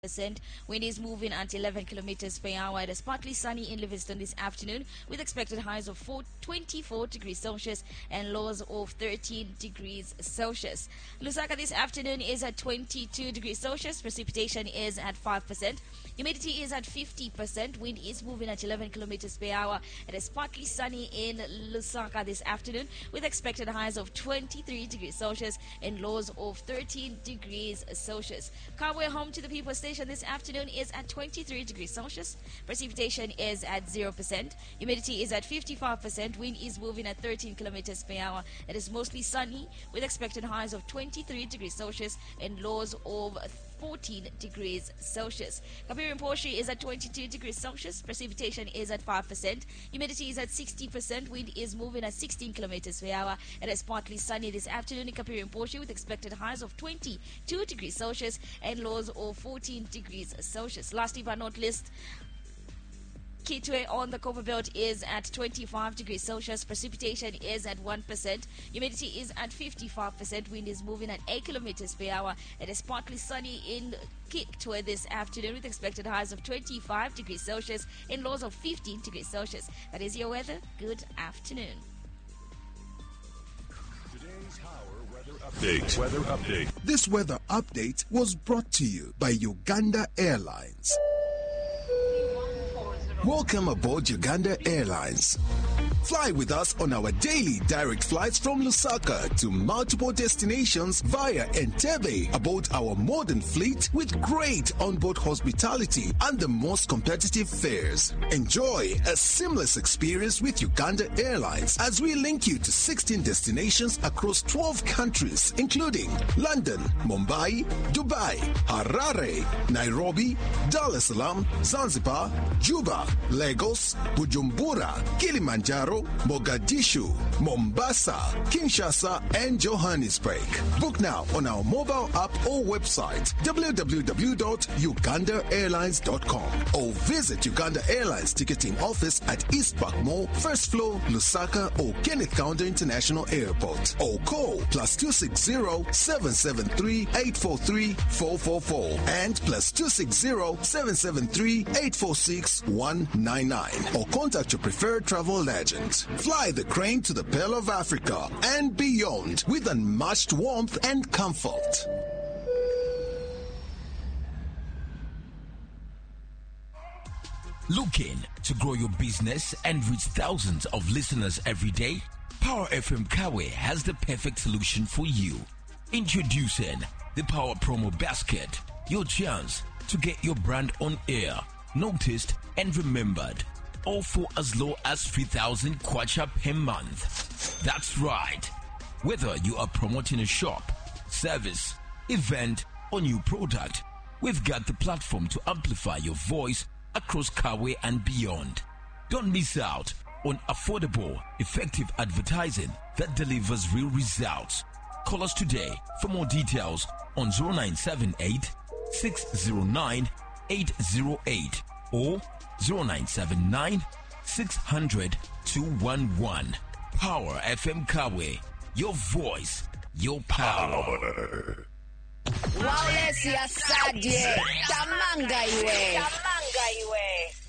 Wind is moving at 11 kilometers per hour. It is partly sunny in Livingston this afternoon with expected highs of 24 degrees Celsius and lows of 13 degrees Celsius. Lusaka this afternoon is at 22 degrees Celsius. Precipitation is at 5%. Humidity is at 50%. Wind is moving at 11 kilometers per hour. It is partly sunny in Lusaka this afternoon with expected highs of 23 degrees Celsius and lows of 13 degrees Celsius. Kabwe home to the people station this afternoon is at 23 degrees Celsius. Precipitation is at 0%. Humidity is at 55%. Wind is moving at 13 kilometers per hour. It is mostly sunny with expected highs of 23 degrees Celsius and lows of 14 degrees Celsius. Kapiri Mposhi is at 22 degrees Celsius. Precipitation is at 5%. Humidity is at 60%. Wind is moving at 16 kilometers per hour. It is partly sunny this afternoon in Kapiri Mposhi with expected highs of 22 degrees Celsius and lows of 14 degrees Celsius. Lastly but not least, Kitwe on the Copperbelt is at 25 degrees Celsius. Precipitation is at 1%. Humidity is at 55%. Wind is moving at 8 kilometers per hour. It is partly sunny in Kitwe this afternoon with expected highs of 25 degrees Celsius and lows of 15 degrees Celsius. That is your weather. Good afternoon. Today's Power Weather Update. This weather update was brought to you by Uganda Airlines. Welcome aboard Uganda Airlines. Fly with us on our daily direct flights from Lusaka to multiple destinations via Entebbe aboard our modern fleet with great onboard hospitality and the most competitive fares. Enjoy a seamless experience with Uganda Airlines as we link you to 16 destinations across 12 countries, including London, Mumbai, Dubai, Harare, Nairobi, Dar es Salaam, Zanzibar, Juba, Lagos, Bujumbura, Kilimanjaro, Mogadishu, Mombasa, Kinshasa, and Johannesburg. Book now on our mobile app or website www.ugandaairlines.com or visit Uganda Airlines ticketing office at East Park Mall, first floor, Lusaka or Kenneth Kaunda International Airport, or call +260 773 843 444 and +260 773 846 199, or contact your preferred travel agent. Fly the crane to the Pearl of Africa and beyond with unmatched warmth and comfort. Looking to grow your business and reach thousands of listeners every day? Power FM Kawe has the perfect solution for you. Introducing the Power Promo Basket, your chance to get your brand on air, noticed and remembered, all for as low as 3,000 kwacha per month. That's right. Whether you are promoting a shop, service, event, or new product, we've got the platform to amplify your voice across Kawe and beyond. Don't miss out on affordable, effective advertising that delivers real results. Call us today for more details on 0978 609 808 or 0979 600 211. Power FM Kawe. Your voice, your power. Wale siyasadye tamanga iwe